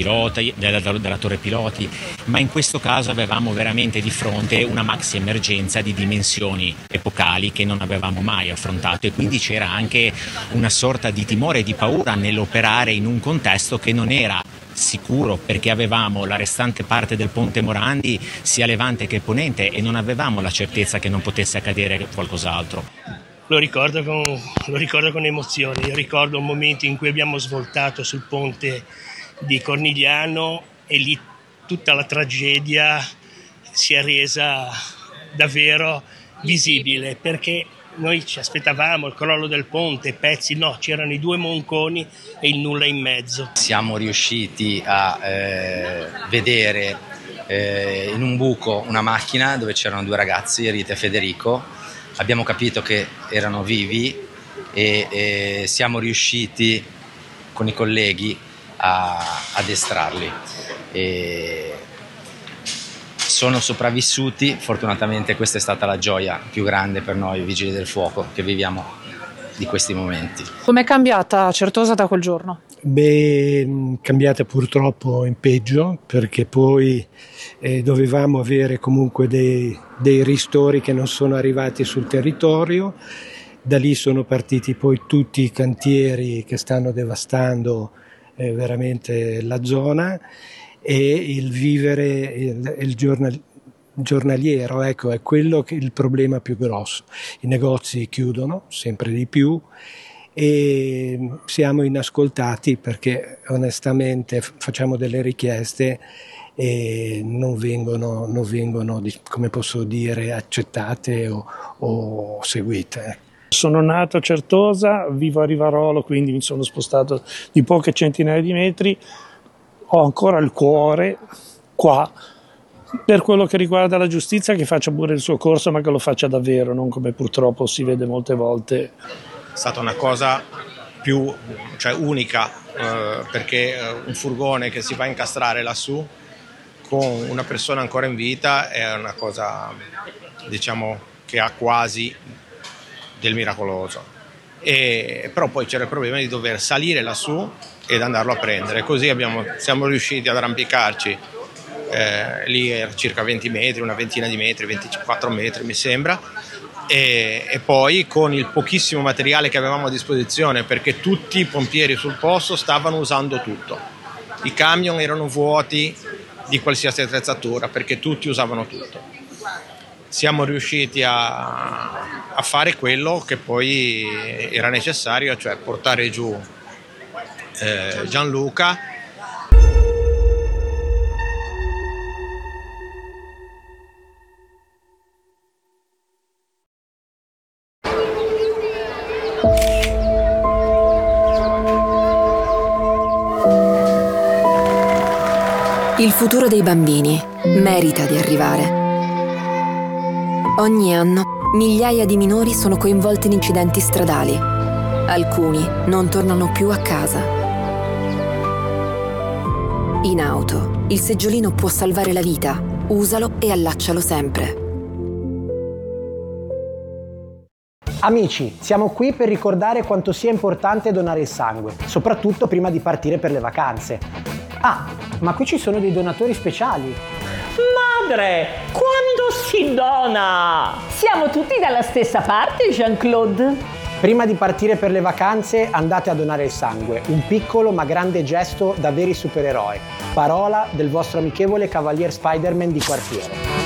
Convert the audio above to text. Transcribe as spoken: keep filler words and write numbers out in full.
piloti, della, della torre piloti, ma in questo caso avevamo veramente di fronte una maxi emergenza di dimensioni epocali che non avevamo mai affrontato, e quindi c'era anche una sorta di timore e di paura nell'operare in un contesto che non era sicuro, perché avevamo la restante parte del ponte Morandi sia levante che ponente e non avevamo la certezza che non potesse accadere qualcos'altro. Lo ricordo con, lo ricordo con emozione. Io ricordo un momento in cui abbiamo svoltato sul ponte di Cornigliano e lì tutta la tragedia si è resa davvero visibile, perché noi ci aspettavamo il crollo del ponte, pezzi, no, c'erano i due monconi e il nulla in mezzo. Siamo riusciti a eh, vedere eh, in un buco una macchina dove c'erano due ragazzi, Rita e Federico. Abbiamo capito che erano vivi e, e siamo riusciti con i colleghi a addestrarli. E sono sopravvissuti, fortunatamente questa è stata la gioia più grande per noi vigili del fuoco che viviamo di questi momenti. Com'è cambiata Certosa da quel giorno? Beh, cambiata purtroppo in peggio, perché poi eh, dovevamo avere comunque dei, dei ristori che non sono arrivati sul territorio. Da lì sono partiti poi tutti i cantieri che stanno devastando eh, veramente la zona, e il vivere il, il giornal, giornaliero, ecco, è quello che è il problema più grosso. I negozi chiudono sempre di più e siamo inascoltati, perché onestamente facciamo delle richieste e non vengono, non vengono, come posso dire, accettate o, o seguite. Sono nato a Certosa, vivo a Rivarolo, quindi mi sono spostato di poche centinaia di metri. Ho ancora il cuore qua per quello che riguarda la giustizia, che faccia pure il suo corso, ma che lo faccia davvero, non come purtroppo si vede molte volte. È stata una cosa più, cioè unica, eh, perché un furgone che si va a incastrare lassù con una persona ancora in vita è una cosa, diciamo, che ha quasi del miracoloso. E, però poi c'era il problema di dover salire lassù ed andarlo a prendere, così abbiamo, siamo riusciti ad arrampicarci eh, lì era circa venti metri, una ventina di metri, ventiquattro metri mi sembra, e, e poi con il pochissimo materiale che avevamo a disposizione, perché tutti i pompieri sul posto stavano usando tutto, i camion erano vuoti di qualsiasi attrezzatura perché tutti usavano tutto. Siamo riusciti a, a fare quello che poi era necessario, cioè portare giù eh, Gianluca. Il futuro dei bambini merita di arrivare. Ogni anno migliaia di minori sono coinvolti in incidenti stradali. Alcuni non tornano più a casa. In auto, il seggiolino può salvare la vita. Usalo e allaccialo sempre. Amici, siamo qui per ricordare quanto sia importante donare il sangue, soprattutto prima di partire per le vacanze. Ah, ma qui ci sono dei donatori speciali. Madre, quando si dona? Siamo tutti dalla stessa parte, Jean-Claude? Prima di partire per le vacanze andate a donare il sangue, un piccolo ma grande gesto da veri supereroi. Parola del vostro amichevole Cavalier Spider-Man di quartiere.